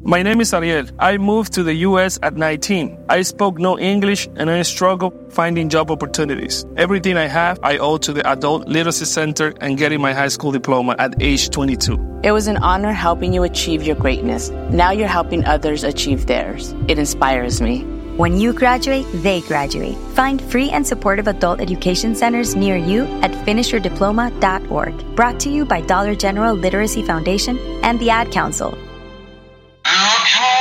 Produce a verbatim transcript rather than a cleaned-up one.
My name is Ariel. I moved to the U S at nineteen. I spoke no English and I struggled finding job opportunities. Everything I have, I owe to the Adult Literacy Center and getting my high school diploma at age twenty-two. It was an honor helping you achieve your greatness. Now you're helping others achieve theirs. It inspires me. When you graduate, they graduate. Find free and supportive adult education centers near you at finish your diploma dot org. Brought to you by Dollar General Literacy Foundation and the Ad Council.